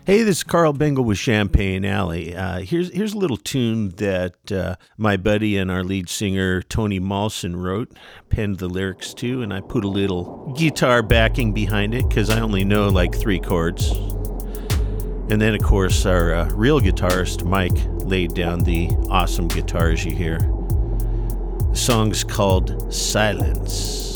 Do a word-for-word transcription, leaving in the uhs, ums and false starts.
Hey, this is Carl Bengal with Champagne Alley. Uh, here's here's a little tune that uh, my buddy and our lead singer Tony Malson wrote, penned the lyrics to, and I put a little guitar backing behind it because I only know like three chords. And then, of course, our uh, real guitarist Mike laid down the awesome guitars you hear. The song's called Silence.